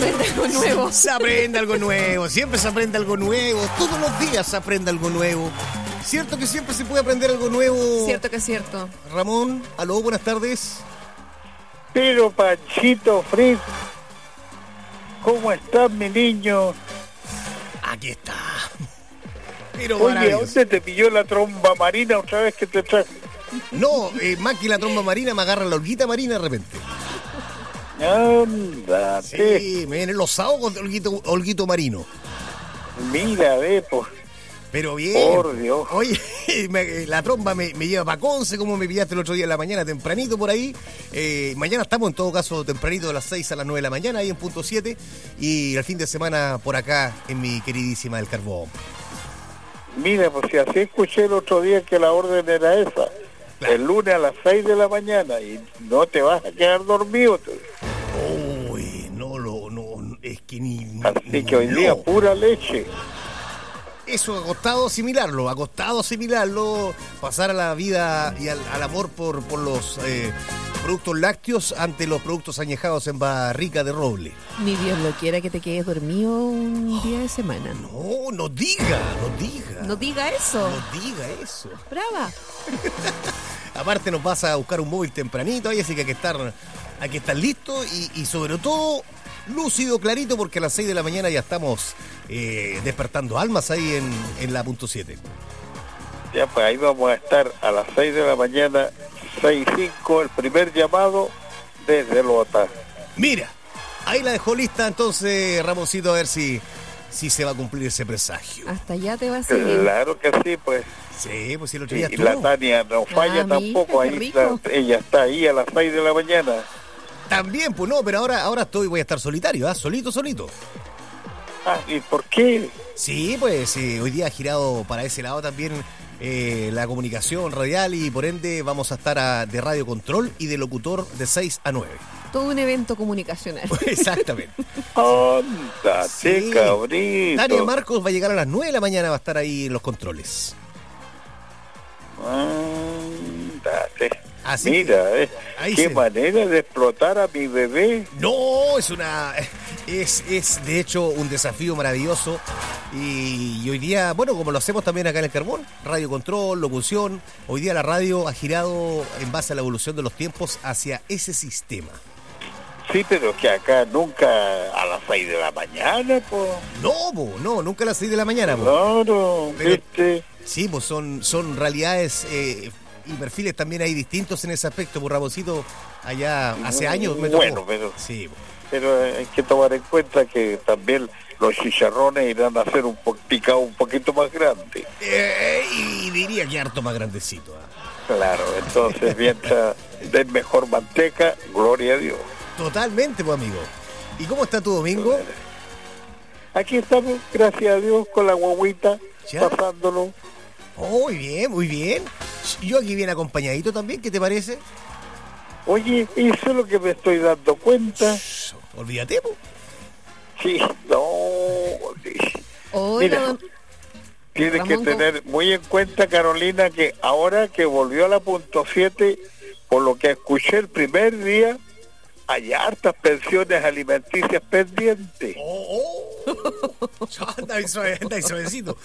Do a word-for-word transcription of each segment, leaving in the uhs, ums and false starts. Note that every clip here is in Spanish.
aprende algo nuevo. Se aprende algo nuevo, siempre se aprende algo nuevo, todos los días se aprende algo nuevo. ¿Cierto que siempre se puede aprender algo nuevo? Cierto que es cierto. Ramón, aló, buenas tardes. Pero Panchito Fritz, ¿cómo estás, mi niño? Aquí está. Pero Oye, ¿a dónde te pilló la tromba marina otra vez que te traje? No, eh, más que la tromba marina, me agarra la holguita marina de repente. Ándate. Sí, me vienen los ahogos de holguito, holguito marino. Mira, ve, pues. Pero bien. Por Dios. Oye, me, la tromba me, me lleva para Conce, como me pillaste el otro día en la mañana, tempranito por ahí. Eh, mañana estamos en todo caso tempranito de las seis a las nueve de la mañana, ahí en punto siete. Y el fin de semana por acá en mi queridísima El Carbón. Mira, pues si así escuché el otro día que la orden era esa. Claro. El lunes a las seis de la mañana y no te vas a quedar dormido. Uy, no lo, no, es que ni... Así ni, que hoy no. día pura leche. Eso ha costado asimilarlo, ha costado asimilarlo, pasar a la vida y al, al amor por, por los eh, productos lácteos ante los productos añejados en barrica de roble. Ni Dios lo quiera que te quedes dormido un día de semana. No, no diga, no diga. No diga eso. No diga eso. Brava. Aparte nos vas a buscar un móvil tempranito ahí, así que hay que estar, hay que estar listo y, y sobre todo lúcido, clarito, porque a las seis de la mañana ya estamos eh, despertando almas ahí en, en la punto siete. Ya, pues ahí vamos a estar a las seis de la mañana, seis y cinco, el primer llamado desde Lota. Mira, ahí la dejó lista entonces, Ramoncito, a ver si, si se va a cumplir ese presagio. Hasta allá te va a seguir. Claro que sí, pues. Sí, pues si el otro día Y estuvo. la Tania no falla Ah, tampoco, mija, qué ahí rico. la- ella está ahí a las seis de la mañana. También, pues no, pero ahora, ahora estoy, voy a estar solitario, ¿ah? Solito, solito. Ah, ¿y por qué? Sí, pues eh, hoy día ha girado para ese lado también eh, la comunicación radial y por ende vamos a estar a- de radio control y de locutor de seis a nueve. Todo un evento comunicacional. Exactamente. Ándate, Sí. cabrito. Tania Marcos va a llegar a las nueve de la mañana, va a estar ahí en los controles. Ándate. Así Mira, que, eh, ahí qué se- manera de explotar a mi bebé. No, es una es, es de hecho un desafío maravilloso y, y hoy día, bueno, como lo hacemos también acá en El Carbón, radio control, locución, hoy día la radio ha girado en base a la evolución de los tiempos hacia ese sistema. Sí, pero que acá nunca a las seis de la mañana, pues. No, po, no, nunca a las seis de la mañana, po. Claro, Pero- ¿viste? Sí, pues son, son realidades eh, y perfiles también hay distintos en ese aspecto, por Ramoncito, allá hace años me tocó. Bueno, pero- Sí, po. Pero hay que tomar en cuenta que también los chicharrones irán a ser un po- picado un poquito más grande. Eh, y diría que harto más grandecito. ¿ah? Claro, entonces mientras den mejor manteca, gloria a Dios. Totalmente, pues amigo. ¿Y cómo está tu domingo? Aquí estamos, gracias a Dios, con la guaguita, ¿Ya? pasándolo. Oh, muy bien, muy bien. Yo aquí bien acompañadito también, ¿qué te parece? Oye, eso es lo que me estoy dando cuenta. Shh, olvídate, po. Sí, no, sí. Hola, Mira, don... Tienes Ramón, que ¿cómo? tener muy en cuenta, Carolina, que ahora que volvió a la punto siete, por lo que escuché el primer día, hay hartas pensiones alimenticias pendientes. Oh, oh. Anda ahí suave, anda ahí suavecito.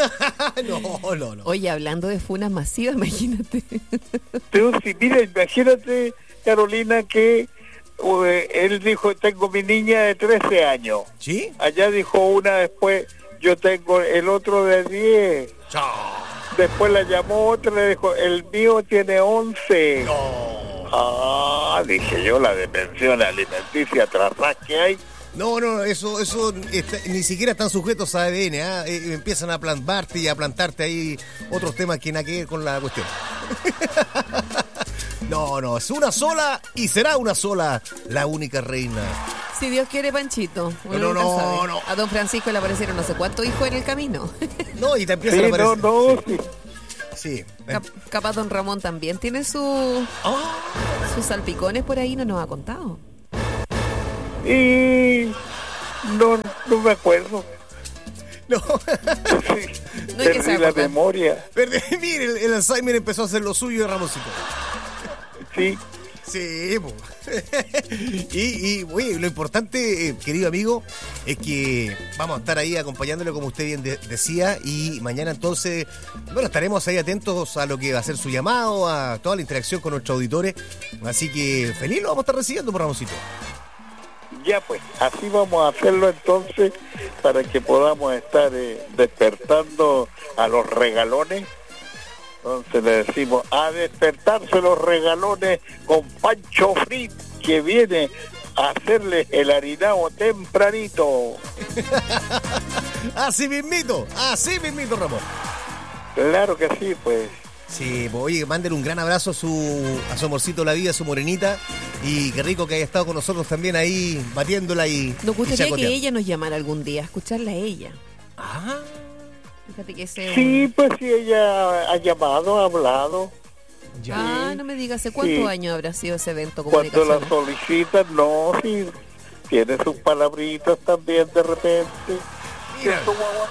No, no, no. Oye, hablando de funas masivas, imagínate. Pero sí, mira, imagínate, Carolina, que eh, él dijo, tengo mi niña de trece años. ¿Sí? Allá dijo una después, yo tengo el otro de diez. Chao. Después la llamó otra, le dijo, el mío tiene once. No. Ah, dije yo, la de pensión alimenticia atrasada que hay. No, no, eso, eso está- ni siquiera están sujetos a A D N, ¿ah? Eh, empiezan a plantarte y a plantarte ahí otros temas que nada que ver con la cuestión. No, no, es una sola y será una sola, la única reina. Si Dios quiere, Panchito. Uno No, nunca no, sabe. no. A don Francisco le aparecieron no sé cuántos hijos en el camino. No, y te empiezan Sí, a no, aparecer. no, sí. Sí. Cap- capaz don Ramón también tiene su, Ah, sus salpicones por ahí, no nos ha contado. Y no, no me acuerdo. no. Sí, No hay que perdí se la acuerdan. memoria. Perdí- Mire, el, el Alzheimer empezó a hacer lo suyo de Ramoncito. Sí, Sí, po. y, y oye, lo importante, eh, querido amigo, es que vamos a estar ahí acompañándole, como usted bien de- decía, y mañana entonces, bueno, estaremos ahí atentos a lo que va a ser su llamado, a toda la interacción con nuestros auditores. Así que feliz lo vamos a estar recibiendo, por Ramoncito. Ya pues, así vamos a hacerlo entonces para que podamos estar eh, despertando a los regalones. Entonces le decimos, a despertarse los regalones con Pancho Fritz, que viene a hacerle el harinado tempranito. Así mismito, así mismito, Ramón. Claro que sí, pues. Sí, pues oye, mándenle un gran abrazo a su, a su amorcito la vida, a su morenita. Y qué rico que haya estado con nosotros también ahí, batiéndola y Nos y gustaría que chacoteando. ella nos llamara algún día, escucharla a ella. Ah, Fíjate que ese... Sí, pues sí, ella ha llamado, ha hablado. ya. Ah, no me digas, ¿hace cuántos Sí. años habrá sido ese evento Cuando la comunicacional? solicitan, no, sí, tiene sus palabritas también de repente. Mira. ¿Cierto, guagua?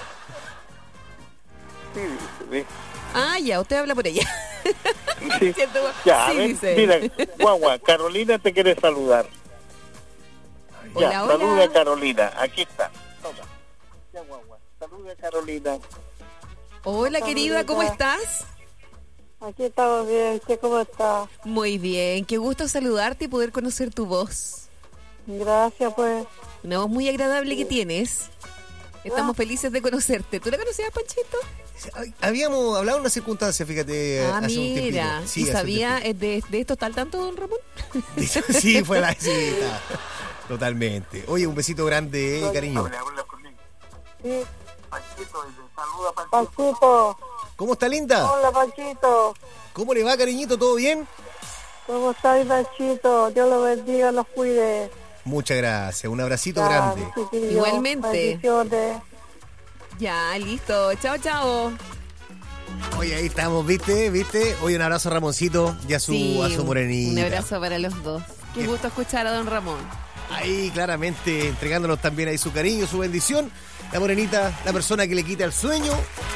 Sí, dice, ¿sí? Ah, ya, usted habla por ella. Sí. ¿Cierto? Ya, a Sí, ver, dice. mira, guagua, Carolina te quiere saludar. Hola, Ya, hola. saluda a Carolina, aquí está. Toma. Ya, guagua, saluda a Carolina. Hola, querida, ¿cómo estás? Aquí estamos bien, ¿usted cómo está? Muy bien, qué gusto saludarte y poder conocer tu voz. Gracias, pues. Una voz muy agradable que tienes. Estamos felices de conocerte. ¿Tú la conocías, Panchito? Habíamos hablado de una circunstancia, fíjate, Ah, hace un tiempito. mira. Sí, ¿Y hace un sabía eh, de, de esto está al tanto, don Ramón? tiempito. Sí, fue la cita. Totalmente. Oye, un besito grande, eh, cariño. Habla, habla conmigo. Sí, Panchito, dice, saluda a Panchito. Panchito. ¿Cómo está, linda? Hola, Panchito. ¿Cómo le va, cariñito? ¿Todo bien? ¿Cómo está mi Panchito? Dios lo bendiga, los cuide. Muchas gracias. Un abracito Ya, grande. chiquillo, Igualmente. bendiciones. Ya, listo. Chao, chao. Oye, ahí estamos, ¿viste? ¿Viste? Oye, un abrazo a Ramoncito y a su, Sí, a su morenita. un abrazo para los dos. Qué Bien. gusto escuchar a don Ramón. Ahí claramente entregándonos también ahí su cariño, su bendición. La morenita, la persona que le quita el sueño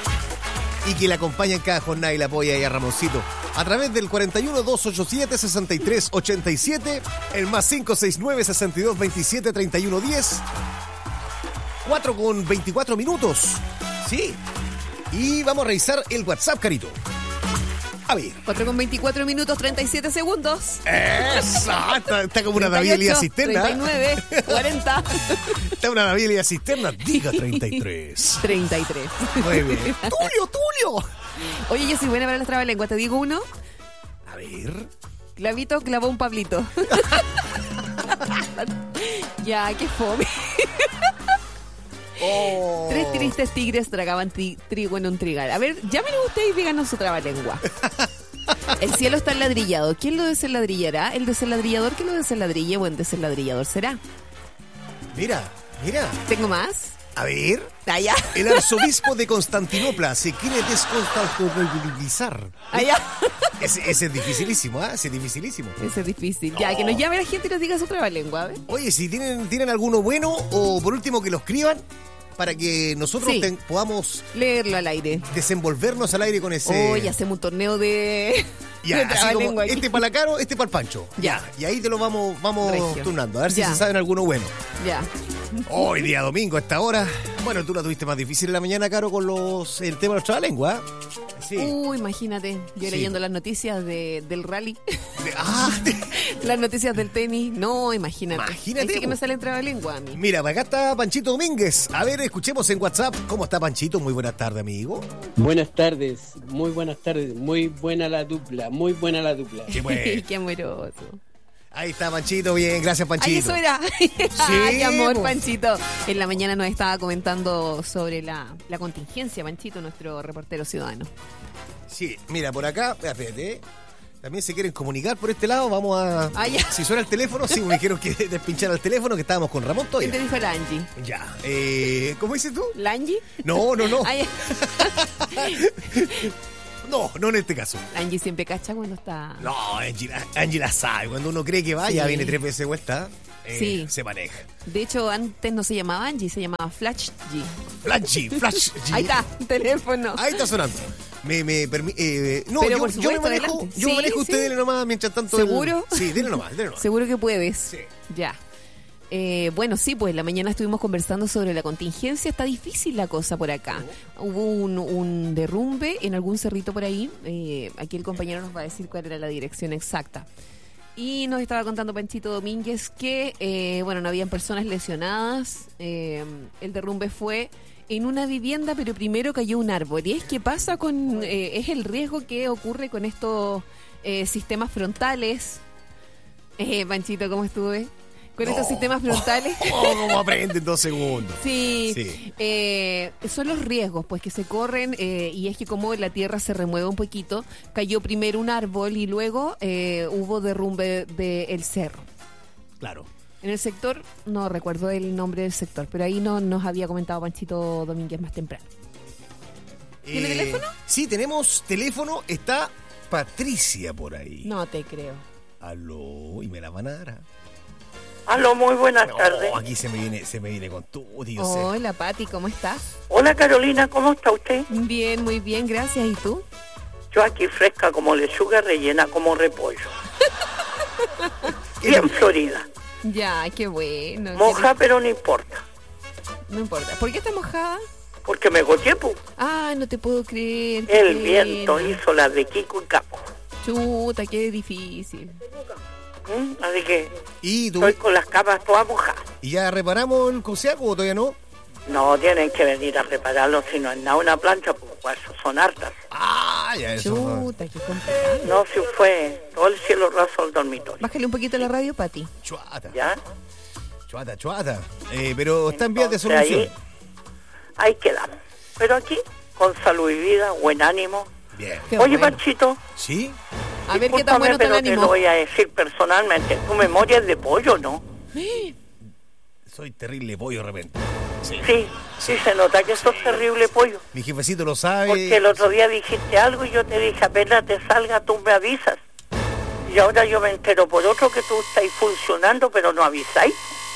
y que le acompaña en cada jornada y la apoya ahí a Ramoncito. A través del cuarenta y uno, doscientos ochenta y siete, sesenta y tres ochenta y siete, el más cinco seis nueve, sesenta y dos veintisiete, treinta y uno diez. cuatro con veinticuatro minutos. Sí. Y vamos a revisar el WhatsApp, Carito. A ver. cuatro con veinticuatro minutos, treinta y siete segundos. ¡Esa! Está, está como una David Elías Cisterna. treinta y nueve, cuarenta, Está una David Elías Cisterna. Diga treinta y tres. treinta y tres. Muy bien. ¡Tulio, Tulio! Oye, yo soy buena para las trabalenguas. Te digo uno. A ver. Clavito clavó un Pablito. Ya, qué fome. Oh. Tres tristes tigres tragaban tri- trigo en un trigal. A ver, llámenos ustedes y díganos su trabalengua. El cielo está enladrillado. ¿Quién lo desenladrillará? ¿El desenladrillador que lo desenladrille o el desenladrillador será? Mira, mira. ¿Tengo más? A ver. Allá. El arzobispo de Constantinopla se quiere desconstantinoplar. Allá. Ese, ese es dificilísimo, ¿ah? Ese es dificilísimo. Ese es difícil. Ya, que nos llame la gente y nos diga su trabalengua. A ver. Oye, si tienen, tienen alguno bueno o por último que lo escriban para que nosotros Sí. ten- podamos Leerlo al aire. desenvolvernos al aire con ese... Hoy hacemos un torneo de, Ya, de así como trabalengua aquí. este para la Caro, este para el Pancho. Ya. Y ahí te lo vamos, vamos Regio. turnando. A ver si Ya. se saben alguno bueno. Ya. Hoy día domingo a esta hora. Bueno, tú la tuviste más difícil en la mañana, Caro, con los el tema de nuestra lengua. Sí. Uh, imagínate, yo Sí. leyendo las noticias de, del rally, De- ah, de- las noticias del tenis. No, imagínate. Imagínate, Ahí sí que po. me sale en trabalengua a mí. Mira, acá está Panchito Domínguez. A ver, escuchemos en WhatsApp. ¿Cómo está Panchito? Muy buenas tardes, amigo. Buenas tardes, muy buenas tardes, muy buena la dupla, muy buena la dupla. Qué bueno. Qué amoroso. Ahí está Panchito, bien, gracias Panchito. Ay, eso era. Ay, amor, po. Panchito. En la mañana nos estaba comentando sobre la, la contingencia, Panchito, nuestro reportero ciudadano. Sí, mira, por acá, espérate, ¿eh? También se quieren comunicar por este lado, vamos a... Ah, ya. Si suena el teléfono, sí, me dijeron que despinchar el teléfono, que estábamos con Ramón ¿Quién te todavía. dijo la Angie? Ya, eh, ¿cómo dices tú? ¿La Angie? No, no, no. Ay, No, no en este caso. la Angie siempre cacha cuando está... No, Angie, la- Angie la sabe. Cuando uno cree que va, ya Sí. viene tres veces de vuelta. eh, Sí. se maneja. De hecho, antes no se llamaba Angie, se llamaba Flash G. Flash G, Flash G. Ahí está, teléfono. Ahí está sonando. Me, me permi- eh, no, Pero yo, por yo supuesto, me manejo, adelante. yo me Sí, manejo, sí. usted dele nomás mientras tanto. el- ¿Seguro? Sí, dele nomás, dele nomás. Seguro que puedes. Sí. Ya. Eh, bueno, sí, pues la mañana estuvimos conversando sobre la contingencia. Está difícil la cosa por acá. Hubo un, un derrumbe en algún cerrito por ahí. Eh, aquí el compañero nos va a decir cuál era la dirección exacta. Y nos estaba contando Panchito Domínguez que, eh, bueno, no habían personas lesionadas. Eh, el derrumbe fue en una vivienda, pero primero cayó un árbol. Y es que pasa con... eh, es el riesgo que ocurre con estos eh, sistemas frontales. Eh, Panchito, ¿cómo estuve? Con No. estos sistemas frontales. Oh, ¿cómo aprende en dos segundos? Sí, Sí. eh, son los riesgos pues que se corren eh, y es que como la tierra se remueve un poquito, cayó primero un árbol y luego eh, hubo derrumbe del cerro. Claro. En el sector, no recuerdo el nombre del sector, pero ahí no nos había comentado Panchito Domínguez más temprano. ¿Tiene teléfono? Sí, tenemos teléfono. Está Patricia por ahí. No te creo. Aló, y me la van a dar. ¿ah? Aló, muy buenas tardes. No, aquí se me viene, se me viene con tu, tío. Hola Pati, ¿cómo estás? Hola Carolina, ¿cómo está usted? Bien, muy bien, gracias. ¿Y tú? Yo aquí fresca como lechuga, rellena como repollo. Bien florida. Ya, qué bueno. Moja, pero no importa. No importa. ¿Por qué estás mojada? Porque me goteé, po. Ah, no te puedo creer. qué El viento pena. hizo la de Kiko y Caco. Chuta, qué difícil. ¿Mm? Así que ¿Y tú? estoy con las capas todas mojadas. ¿Y ya reparamos el coseaco o todavía no? No tienen que venir a repararlo, si no es nada una plancha, pues son hartas. Ah, ya eso. Chuta, qué complicado. No, si fue todo el cielo raso al dormitorio. Bájale un poquito la radio, Pati. Chuata, ¿Ya? chuata, chuata. Eh, pero está en vías de Entonces, solución. Ahí, ahí quedamos. Pero aquí, con salud y vida, buen ánimo. Bien. Qué Oye, bueno. Panchito, ¿Sí? A ver qué tan bueno pero te te lo ánimo. voy a decir personalmente. Tu memoria es de pollo, ¿no? Soy terrible pollo de repente. Sí. Sí, sí, se nota que sos terrible pollo. Mi jefecito lo sabe. Porque el otro día dijiste algo y yo te dije, apenas te salga, tú me avisas. Y ahora yo me entero por otro que tú estás funcionando, pero no avisáis.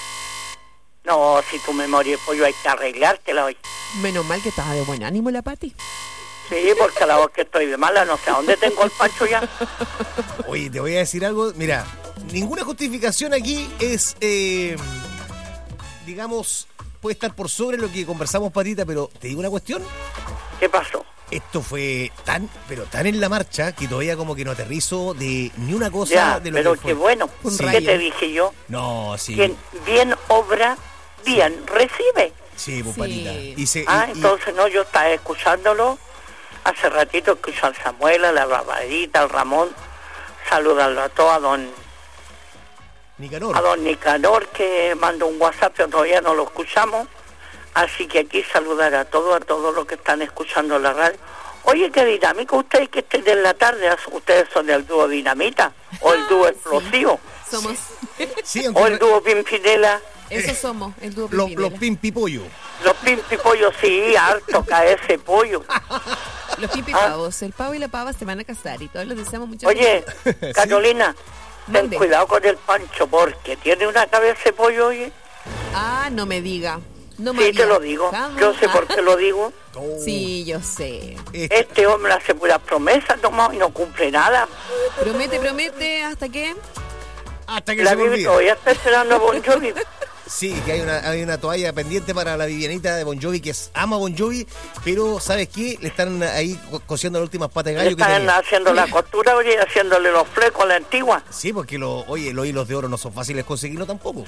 No, si tu memoria de pollo hay que arreglártela hoy. Menos mal que estaba de buen ánimo la Pati. Sí, porque a la voz que estoy de mala, no sé a dónde tengo el pancho ya. Oye, te voy a decir algo. Mira, ninguna justificación aquí es, eh, digamos, puede estar por sobre lo que conversamos, Patita, pero te digo una cuestión. ¿Qué pasó? Esto fue tan, pero tan en la marcha que todavía como que no aterrizo de ni una cosa Ya, de lo pero que fue. qué bueno. Un Sí. ¿Qué rayo. te dije yo? No, sí. Quien bien obra, bien recibe. Sí, pues, Sí. Patita. Y se, Ah, y- y- entonces no, yo estaba escuchándolo. Hace ratito escucho al Samuel, a la Barbadita, al Ramón. Saludarlo a todos, a don, Nicanor. a don Nicanor, que mandó un WhatsApp, pero todavía no lo escuchamos. Así que aquí saludar a todos, a todos los que están escuchando la radio. Oye, qué dinámico, ustedes que estén en la tarde, ustedes son del dúo Dinamita, o el dúo Ah, Explosivo, Somos. Sí, aunque o el dúo Pimpinela. Eso somos, el dúo los, Pimpinela. los pimpipollo. Los pimpipollos, sí, harto cae ese pollo. Los pimpipavos. El pavo y la pava se van a casar y todos les deseamos mucho. Oye, Carolina, ten Mande. cuidado con el Pancho porque tiene una cabeza de pollo, oye. Ah, no me diga. No me Sí, había te lo digo. fijado. Yo sé por qué lo digo. Oh, Sí, yo sé. este- Este hombre hace puras promesas nomás y no cumple nada. Promete, promete, ¿hasta qué? hasta que La se me Bibi olvide. todavía está esperando a Bon Jovi. Sí, que hay una, hay una toalla pendiente para la Vivianita de Bon Jovi, que es, ama Bon Jovi, pero ¿sabes qué? Le están ahí co- cosiendo las últimas patas de gallo que Están tenía. haciendo la costura, oye, haciéndole los flecos a la antigua. Sí, porque lo, oye, los hilos de oro no son fáciles conseguirlo tampoco.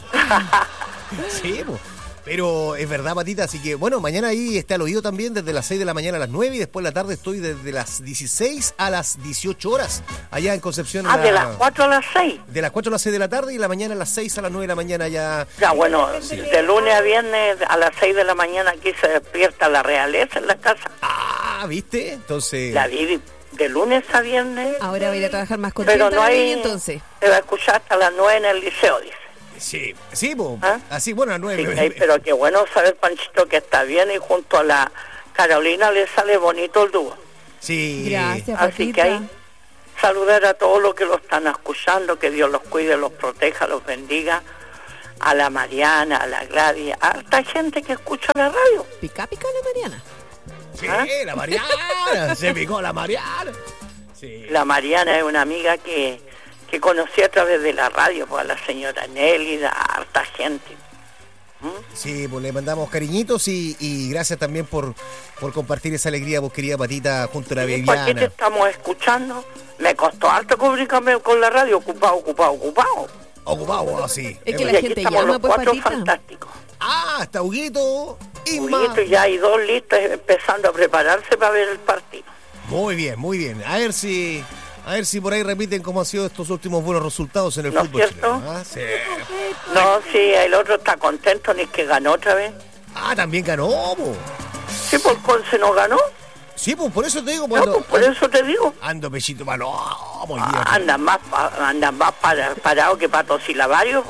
Sí, pues. Pero es verdad, Patita, así que bueno, mañana ahí está al oído también desde las seis de la mañana a las nueve y después en la tarde estoy desde las dieciséis a las dieciocho horas allá en Concepción. Ah, la- de las cuatro a las seis. de las cuatro a las seis de la tarde y la mañana a las seis a las nueve de la mañana ya. Ya, bueno, de lunes a viernes a las seis de la mañana aquí se despierta la realeza en la casa. Ah, ¿viste? Entonces... La Bibi, de lunes a viernes, Ahora voy a ir a trabajar más contenta. pero no la hay... Bibi, entonces. Se va a escuchar hasta las nueve en el liceo, dice. Sí, sí, po. ¿Ah? Así, bueno, a las Sí, nueve. ay, pero qué bueno saber, Panchito, que está bien y junto a la Carolina le sale bonito el dúo. Sí. Gracias, Así Patita. que ahí saludar a todos los que lo están escuchando, que Dios los cuide, los proteja, los bendiga. a la Mariana, a la Gladys, a harta gente que escucha la radio. Pica, pica la Mariana. Sí, ¿Ah? la Mariana. Se picó la Mariana. Sí. La Mariana es una amiga que, que conocí a través de la radio, pues a la señora Nélida, a harta gente. ¿Mm? Sí, pues le mandamos cariñitos y, y gracias también por, por compartir esa alegría, vos querida Patita, junto a la ¿Y por qué te Viviana. estamos escuchando? Me costó harto comunicarme con la radio, ocupado, ocupado, ocupado. Ocupado, así. Es que Y la aquí gente estamos llama, los pues, cuatro Patita. fantásticos. Ah, está Huguito, Isma. Huguito, ya hay dos listos empezando a prepararse para ver el partido. Muy bien, muy bien. A ver si, a ver si por ahí repiten cómo han sido estos últimos buenos resultados en el ¿No es fútbol cierto? chileno, ¿ah? Sí. No, sí, el otro está contento, ni que ganó otra vez. Ah, también ganó, po. Sí, por Conce no ganó. Sí, pues por eso te digo, No, cuando pues por eso te digo. ando pechito malo, oh, muy bien. Ah, andan más, pa- andan más para, parados que patos silabarios.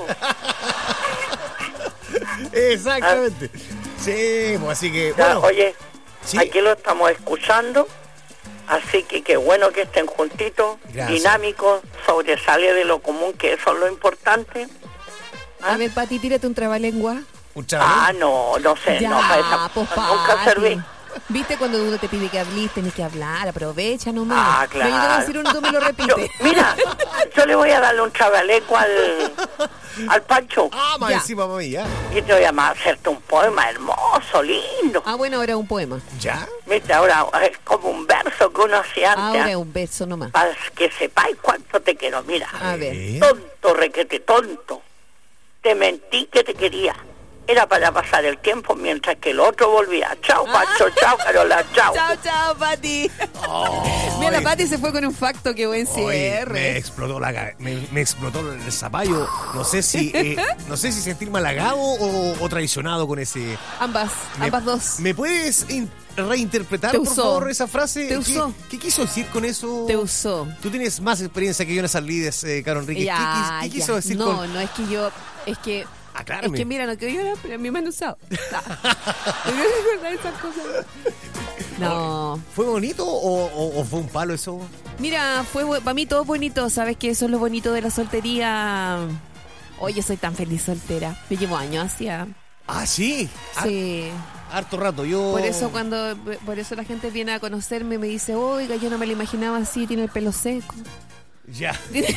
Exactamente. Sí, pues así que, Ya, bueno. oye, sí. aquí lo estamos escuchando, así que qué bueno que estén juntitos, Gracias. dinámicos, sobresale de lo común, que eso es lo importante. A ver, Pati, tírate un trabalengua. Un chaval. Ah, no, no sé, Ya, no, para esa pues, cosa nunca Pati. serví. ¿Viste cuando uno te pide que hables, tenés que hablar? Aprovecha nomás. Ah, Pero yo te voy a claro. decir uno, tú me lo Yo- repites. mira, yo le voy a darle un chavaleco al, al Pancho Ah, más Ya. encima para mí, ya. y te voy a ma- hacerte un poema hermoso, lindo. Ah, bueno, ahora un poema. ¿Ya? Viste, ahora es como un verso que uno hacía antes, Ahora ¿ah? un beso nomás. para que sepáis cuánto te quiero. Mira, A ver. Eh, tonto, requete tonto, te mentí que te quería. Era para pasar el tiempo mientras que el otro volvía. Chao, Pancho, chao, Carola, chao. Chao, chao, Pati. Mira, la Pati se fue con un facto, qué buen Oye, me cierre. explotó la ga- me, me explotó el zapallo. No sé si eh, no sé si sentirme halagado o, o traicionado con ese. Ambas, Me- ambas dos. ¿Me puedes in- reinterpretar, Te por usó. favor, esa frase? Te ¿Qué- usó. ¿Qué, quiso decir con eso? Te usó. Tú tienes más experiencia que yo en esas lides, eh, Caro Enrique. ¿Qué, Ya, quis- qué ya. quiso decir No, con...? no es que yo, es que, Aclárame. es que mira, no que yo era, pero a mí me han usado. No. ¿Te acuerdas de esas cosas? No. ¿Fue bonito o, o- o fue un palo eso? Mira, fue para mí todo bonito. Sabes que eso es lo bonito de la soltería. Oye, soy tan feliz soltera. Me llevo años hacia. Ah, sí. Har- Sí. Harto rato. Yo... Por eso cuando, por eso la gente viene a conocerme y me dice, oiga, yo no me la imaginaba así, tiene el pelo seco. Ya.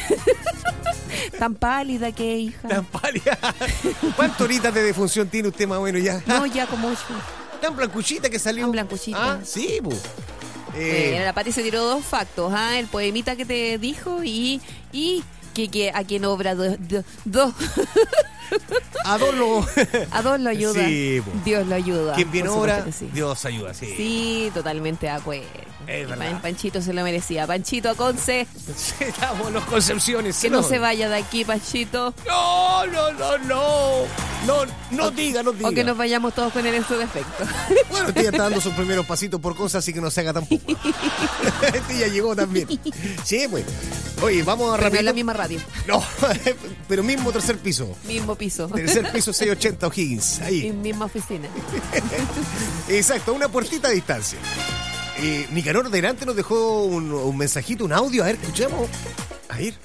Tan pálida que hija. Tan pálida. ¿Cuántas horitas de defunción tiene usted más o menos ya? No, ya como ocho. Tan blancuchita que salió. Tan blancuchita. Ah, sí, pues. Eh, la Pati se tiró dos factos, ¿ah? El poemita que te dijo y, y que, que a quien obra dos. Do, do. a dos lo... A dos lo ayuda. Sí, po. Dios lo ayuda. Quien bien Por obra, supuesto que sí. Dios ayuda, sí. Sí, totalmente de acuerdo. Es verdad. Pan- Panchito se lo merecía. Panchito Conce, Estamos los Concepciones. que no se vaya de aquí, Panchito. No, no, no, no. No, no diga, no diga. O que nos vayamos todos con él en su defecto. Bueno, este ya está dando sus primeros pasitos por cosas, así que no se haga tampoco. Este ya llegó también. Sí, pues. Oye, vamos a Pero no rápido. es la misma radio. No, pero mismo tercer piso. Mismo piso. Tercer piso seiscientos ochenta O'Higgins. Y Ahí. misma oficina. Exacto, una puertita de distancia. Eh, Nicanor delante nos dejó un, un mensajito, un audio. A ver, escuchemos. A ver.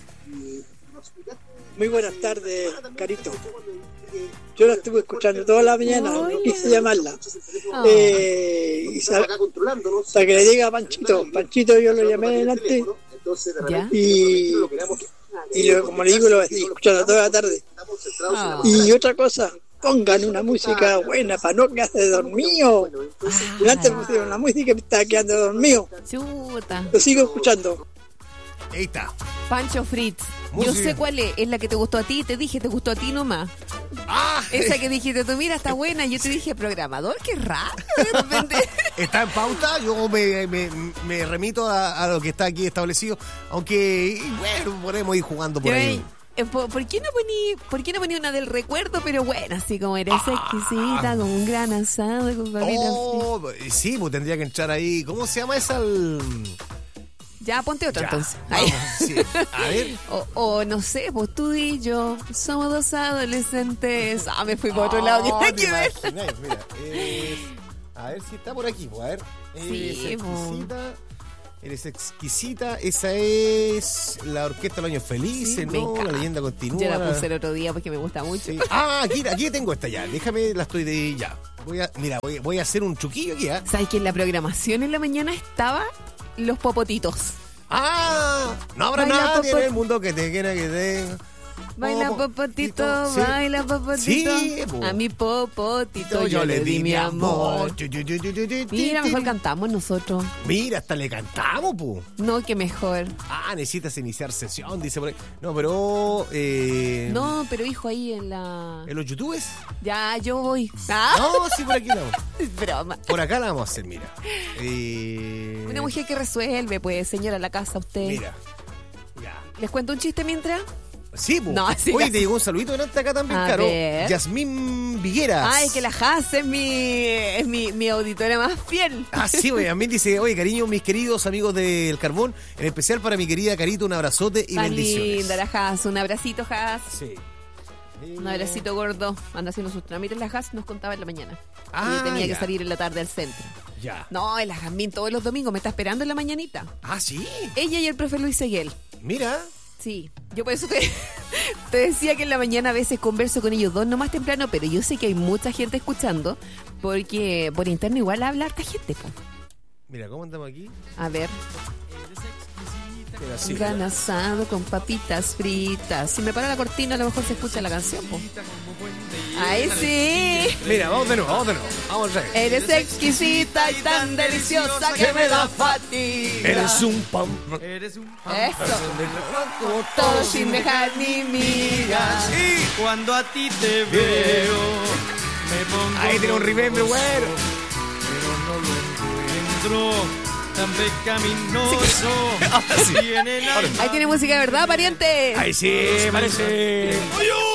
Muy buenas tardes, Carito. Yo la estuve escuchando toda la mañana, no quise llamarla. Oh. Eh, y sa- hasta que le diga a Panchito, Panchito yo lo llamé delante ¿Ya? y, y lo- como le digo, lo estoy escuchando toda la tarde. Ah. Y otra cosa, pongan una música buena para no quedarse dormido. Yo antes pusieron la música y me estaba quedando dormido. Chuta. Lo sigo escuchando. Ahí está. Pancho Fritz. Yo Música. sé cuál es. Es la que te gustó a ti. Te dije, te gustó a ti nomás. ¡Ah! Esa que dijiste tú, mira, está buena. Yo te dije, programador, qué raro. De repente. Está en pauta, yo me, me, me remito a, a lo que está aquí establecido, aunque, bueno, podemos ir jugando por Yo, ahí. eh, ¿por, por qué no poní, ¿Por qué no poní una del recuerdo, pero buena? Así como eres exquisita, como un gran asado con papitas. Oh, sí, pues tendría que entrar ahí. ¿Cómo se llama esa? El... Ya, ponte otra Ya, entonces. vamos, Ahí. sí. A ver. O, o no sé, pues tú y yo somos dos adolescentes. Ah, me fui por otro lado. Oh, Nada te que ver. imagináis, mira, eh, a ver si está por aquí, pues, a ver. Sí, Eh, po. exquisita. Eres exquisita. Esa es la Orquesta de los Años Felices, Sí, me ¿no? encanta. La leyenda continúa. Yo la puse el otro día porque me gusta mucho. Sí. Ah, aquí, aquí tengo esta ya. Déjame, la estoy de ya. Voy a, mira, voy, voy a hacer un truquillo aquí, ¿ah? ¿Sabes que en la programación en la mañana estaba los popotitos? ¡Ah! No habrá Baila, nadie popot- en el mundo que te quiera que te... Baila popotito, Sí. baila popotito. Sí, po. A mi popotito yo le di mi amor. Tu, tu, tu, tu, tu, tu, Mira, tu. mejor cantamos nosotros. Mira, hasta le cantamos, pu. No, que mejor. Ah, necesitas iniciar sesión, dice por ahí. No, pero... Eh, No, pero hijo, ahí en la... ¿En los youtubers? Ya, yo voy. Ah, No, sí, por aquí la vamos. es broma. Por acá la vamos a hacer, mira. Eh, Una mujer que resuelve, pues, señora, la casa usted. Mira. Ya. ¿Les cuento un chiste mientras? Sí, po. No, sí, Oye, casi. te llegó un saludito delante acá también, A Caro. ver. Yasmín Vigueras. Ay, que la Haas es mi, es mi, mi auditora más fiel. Ah, sí, güey. A mí dice, oye, cariño, mis queridos amigos del Carbón, en especial para mi querida Carito, un abrazote y Tan bendiciones. linda la Haas. Un abracito, Haas. Sí. Un abracito gordo. Anda haciendo sus trámites. La Haas nos contaba en la mañana. Ah, y tenía ya. que salir en la tarde al centro. Ya. No, el Jazmín todos los domingos me está esperando en la mañanita. Ah, sí. Ella y el profe Luis Seguel. Mira. Sí, yo por eso te, te decía que en la mañana a veces converso con ellos dos no más temprano, pero yo sé que hay mucha gente escuchando, porque por interno igual habla harta gente, po. Mira, ¿cómo andamos aquí? A ver, Mira, sí. gran asado con papitas fritas. Si me paro la cortina a lo mejor se escucha la canción, po. ¡Ay, sí! Mira, vamos de nuevo, vamos de nuevo. Vamos a ver. Eres exquisita y tan deliciosa que me da fatiga. Eres un pan. Eres un Eso, todo sin dejar ni migas. Cuando a ti te veo, me pongo. Ahí tiene un remember, bueno. Pero no lo encuentro tan pecaminoso. Ahora sí. Y en el alma Ahí tiene música de verdad, pariente. Ahí sí, parece. ¡Oye!